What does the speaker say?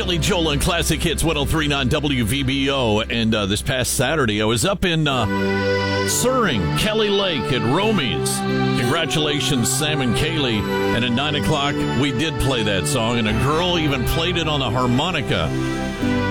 Billy Joel and Classic Hits 103.9 WVBO. And this past Saturday, I was up in Suring, Kelly Lake at Romy's. Congratulations, Sam and Kaylee. And at 9 o'clock, we did play that song, and a girl even played it on the harmonica.